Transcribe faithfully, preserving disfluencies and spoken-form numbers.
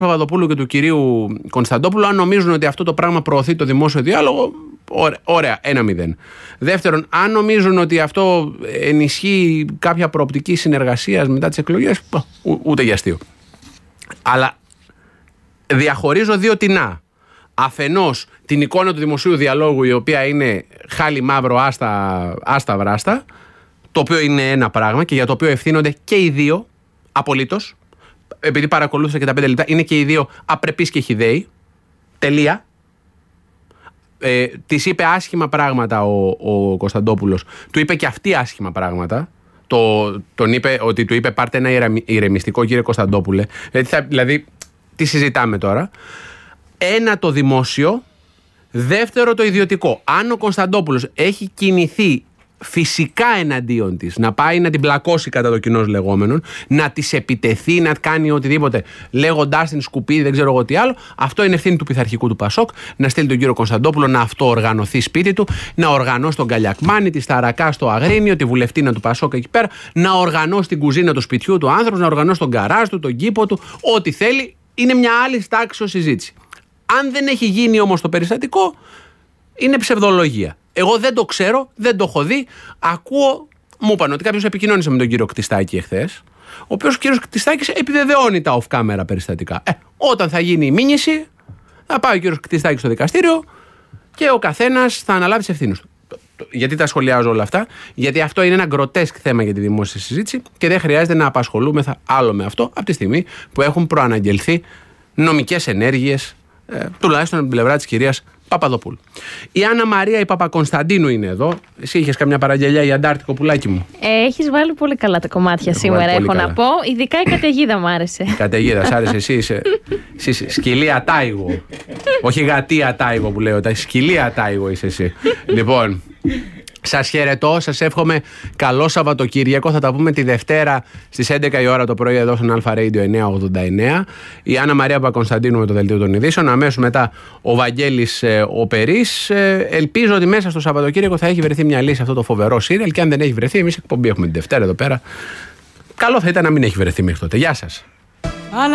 Παπαδοπούλου και του κυρίου Κωνσταντόπουλου, αν νομίζουν ότι αυτό το πράγμα προωθεί το δημόσιο διάλογο, ωραία, ωραία, ένα μηδέν. Δεύτερον, αν νομίζουν ότι αυτό ενισχύει κάποια προοπτική συνεργασίας μετά τις εκλογές, ούτε για αστείο. Αλλά διαχωρίζω δύο τινά. Αφενός την εικόνα του δημοσίου διαλόγου, η οποία είναι χάλι μαύρο, άστα, άστα βράστα, το οποίο είναι ένα πράγμα και για το οποίο ευθύνονται και οι δύο απολύτως. Επειδή παρακολούθησα και τα πέντε λεπτά, είναι και οι δύο απρεπείς και χυδαίοι. Τελεία. Ε, της είπε άσχημα πράγματα ο, ο Κωνσταντόπουλος. Του είπε και αυτή άσχημα πράγματα. Το, τον είπε ότι του είπε πάρτε ένα ηρεμιστικό, κύριε Κωνσταντόπουλε. Δηλαδή, θα, δηλαδή τι συζητάμε τώρα. Ένα, το δημόσιο. Δεύτερο, το ιδιωτικό. Αν ο Κωνσταντόπουλος έχει κινηθεί φυσικά εναντίον της, να πάει να την πλακώσει κατά το κοινός λεγόμενον, να της επιτεθεί, να κάνει οτιδήποτε, λέγοντάς την σκουπίδι, δεν ξέρω εγώ τι άλλο, αυτό είναι ευθύνη του πειθαρχικού του Πασόκ, να στείλει τον κύριο Κωνσταντόπουλο να αυτοοργανωθεί σπίτι του, να οργανώσει τον Καλιακμάνη, τη Σταρακά στο Αγρίνιο, τη βουλευτήνα του Πασόκ εκεί πέρα, να οργανώσει την κουζίνα του σπιτιού του άνθρωπου, να οργανώσει τον γκαράζ του, τον κήπο του, ό,τι θέλει. Είναι μια άλλη τάξη συζήτηση. Αν δεν έχει γίνει όμως το περιστατικό, είναι ψευδολογία. Εγώ δεν το ξέρω, δεν το έχω δει. Ακούω, μου είπαν ότι κάποιος επικοινώνησε με τον κύριο Κτιστάκη εχθές, ο οποίος ο κύριος Κτιστάκης επιβεβαιώνει τα off-camera περιστατικά. Ε, όταν θα γίνει η μήνυση, θα πάει ο κύριος Κτιστάκης στο δικαστήριο και ο καθένας θα αναλάβει τις ευθύνες του. Γιατί τα σχολιάζω όλα αυτά? Γιατί αυτό είναι ένα γκροτέσκ θέμα για τη δημόσια συζήτηση και δεν χρειάζεται να απασχολούμεθα άλλο με αυτό από τη στιγμή που έχουν προαναγγελθεί νομικές ενέργειες, ε, τουλάχιστον από την πλευρά της κυρίας Παπαδοπούλου. Η Άννα Μαρία η Παπακωνσταντίνου είναι εδώ. Εσύ είχες καμιά παραγγελιά για Αντάρτικο, πουλάκι μου? Ε, έχεις βάλει πολύ καλά τα κομμάτια έχω σήμερα, έχω καλά να πω. Ειδικά η καταιγίδα μου άρεσε. Η καταιγίδα, σ' άρεσε εσύ? Είσαι, εσύ είσαι σκυλή ατάιγο. Όχι γατή ατάιγο που λέω, τα σκυλή ατάιγο είσαι εσύ. Λοιπόν, σας χαιρετώ, σας εύχομαι καλό Σαββατοκύριακο. Θα τα πούμε τη Δευτέρα στις έντεκα η ώρα το πρωί εδώ στον Αλφα Radio εννιακόσια ογδόντα εννέα. Η Άννα Μαρία Παπακωνσταντίνου με το Δελτίο των Ειδήσεων. Αμέσως μετά ο Βαγγέλης ε, ο Περής. Ε, ελπίζω ότι μέσα στο Σαββατοκύριακο θα έχει βρεθεί μια λύση αυτό το φοβερό σύριαλ. Και αν δεν έχει βρεθεί, εμείς εκπομπή έχουμε τη Δευτέρα εδώ πέρα. Καλό θα ήταν να μην έχει βρεθεί μέχρι τότε. Γεια σας.